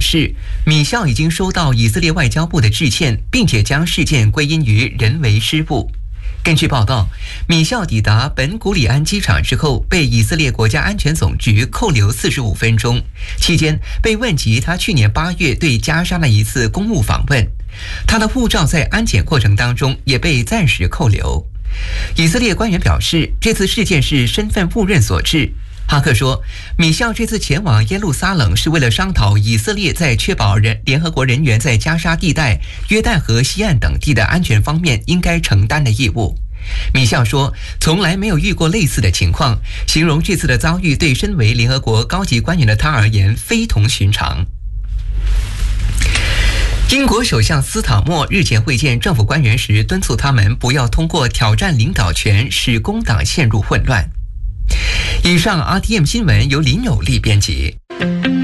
示，米校已经收到以色列外交部的致歉，并且将事件归因于人为失误。根据报道，米校抵达本古里安机场之后，被以色列国家安全总局扣留45分钟，期间被问及他去年8月对加沙的一次公务访问。他的护照在安检过程当中也被暂时扣留。以色列官员表示，这次事件是身份误认所致。哈克说，米校这次前往耶路撒冷是为了商讨以色列在确保联合国人员在加沙地带、约旦河西岸等地的安全方面应该承担的义务。米校说，从来没有遇过类似的情况，形容这次的遭遇对身为联合国高级官员的他而言非同寻常。英国首相斯塔默日前会见政府官员时，敦促他们不要通过挑战领导权使工党陷入混乱。以上 RTM 新闻由林有利编辑。